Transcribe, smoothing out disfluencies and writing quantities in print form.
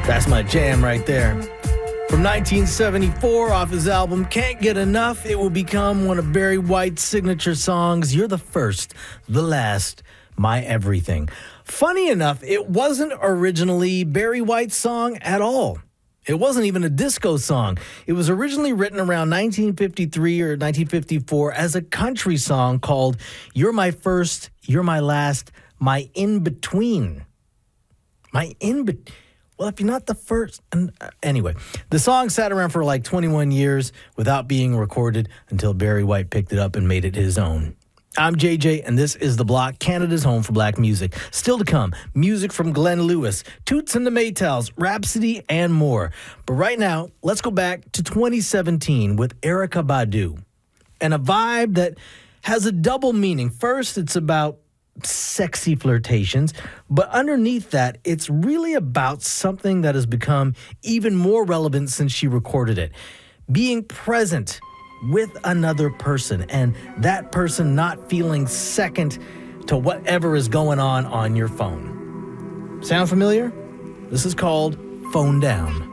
That's my jam right there. From 1974, off his album Can't Get Enough, it will become one of Barry White's signature songs, You're the First, the Last, My Everything. Funny enough, it wasn't originally Barry White's song at all. It wasn't even a disco song. It was originally written around 1953 or 1954 as a country song called You're My First, You're My Last, My In-Between. My In-Between. Well, if you're not the first... Anyway, the song sat around for like 21 years without being recorded until Barry White picked it up and made it his own. I'm JJ, and this is The Block, Canada's home for black music. Still to come, music from Glenn Lewis, Toots and the Maytals, Rhapsody, and more. But right now, let's go back to 2017 with Erykah Badu. And a vibe that has a double meaning. First, it's about sexy flirtations, but underneath that, it's really about something that has become even more relevant since she recorded it. Being present with another person, and that person not feeling second to whatever is going on your phone. Sound familiar? This is called Phone Down.